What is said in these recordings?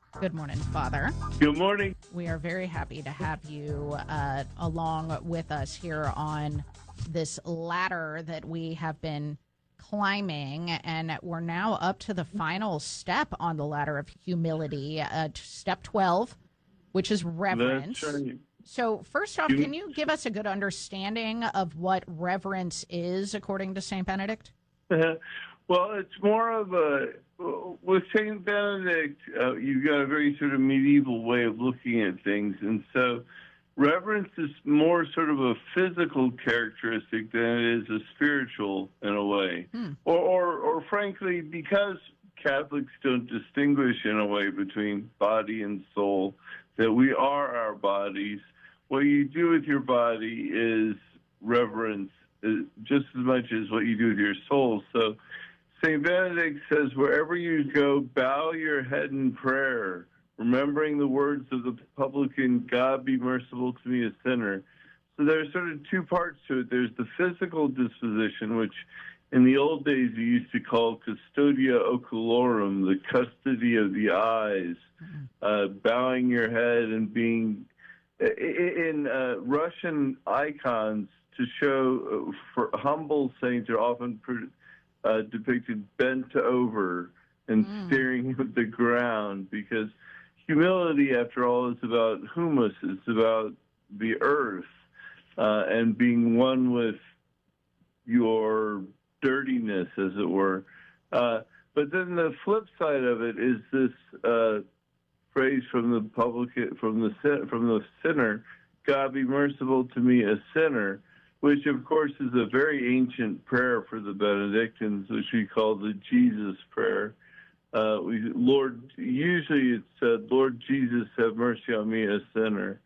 Good morning, Father. Good morning. We are very happy to have you along with us here on this ladder that we have been climbing, and we're now up to the final step on the ladder of humility, step 12, which is reverence. That's right. So, first off, You- can you give us a good understanding of what reverence is according to St. Benedict? well, it's more of a, with St. Benedict, you've got a very sort of medieval way of looking at things. And so reverence is more sort of a physical characteristic than it is a spiritual in a way. Or frankly, because Catholics don't distinguish in a way between body and soul, that we are our bodies. What you do with your body is reverence just as much as what you do with your soul. So St. Benedict says, wherever you go, bow your head in prayer, remembering the words of the publican, God be merciful to me, a sinner. So there's sort of two parts to it. There's the physical disposition, which in the old days we used to call custodia oculorum, the custody of the eyes, bowing your head and being in Russian icons to show for humble saints are often depicted bent over and staring at the ground, because humility, after all, is about humus. It's about the earth and being one with your dirtiness, as it were. But then the flip side of it is this phrase from the publican, from the sinner, God be merciful to me, a sinner, which of course is a very ancient prayer for the Benedictines, which we call the Jesus prayer. Usually it's said, Lord Jesus, have mercy on me, a sinner.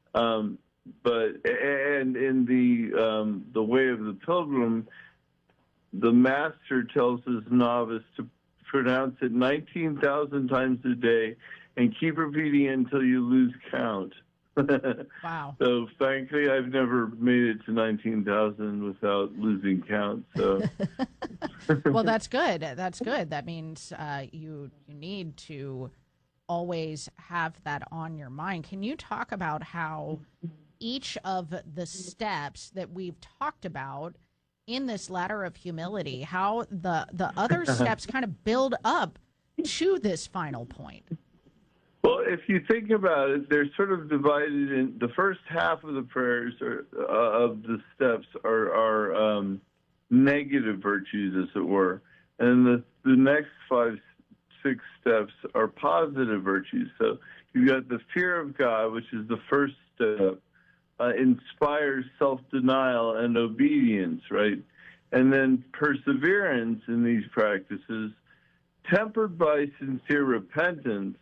And in the way of the pilgrim, the master tells his novice to pronounce it 19,000 times a day and keep repeating it until you lose count. Wow. So, frankly, I've never made it to 19,000 without losing count. So, Well, that's good. That's good. That means you need to always have that on your mind. Can you talk about how each of the steps that we've talked about in this ladder of humility, how the other steps kind of build up to this final point? Well, if you think about it, they're sort of divided in the first half of the prayers of the steps are negative virtues, as it were, and the next 5, 6 steps are positive virtues. So you've got the fear of God, which is the first step, inspires self-denial and obedience, right? And then perseverance in these practices, tempered by sincere repentance,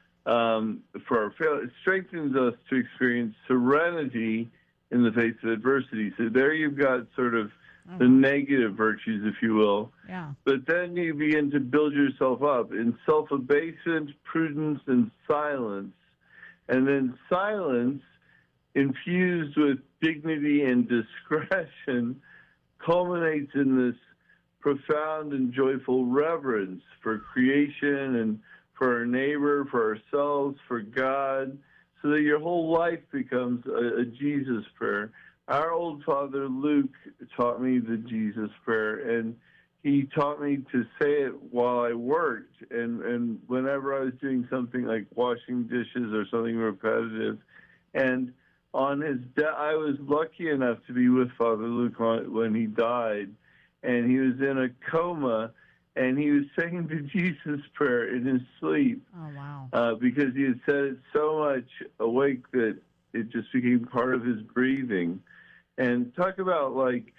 for our failure, it strengthens us to experience serenity in the face of adversity. So there you've got sort of the negative virtues, if you will. Yeah. But then you begin to build yourself up in self-abasement, prudence, and silence. And then silence, infused with dignity and discretion, culminates in this profound and joyful reverence for creation and for our neighbor, for ourselves, for God, so that your whole life becomes a Jesus prayer. Our old father, Luke, taught me the Jesus prayer, and he taught me to say it while I worked, and whenever I was doing something like washing dishes or something repetitive. And on his death, I was lucky enough to be with Father Luke when he died, and he was in a coma, and he was saying the Jesus prayer in his sleep. Oh, wow. Because he had said it so much awake that it just became part of his breathing. And talk about, like,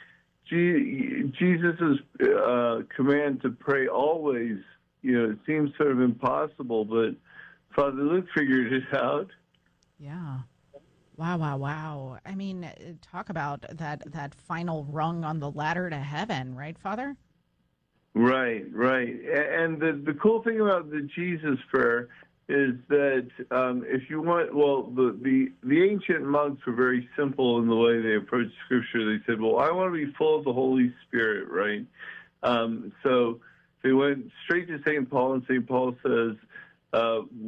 Jesus' command to pray always, it seems sort of impossible, but Father Luke figured it out. Yeah. Wow, wow, wow. I mean, talk about that final rung on the ladder to heaven, right, Father? Right. And the cool thing about the Jesus prayer is that if you want, the ancient monks were very simple in the way they approached Scripture. They said, well, I want to be full of the Holy Spirit, right? So they went straight to St. Paul, and St. Paul says,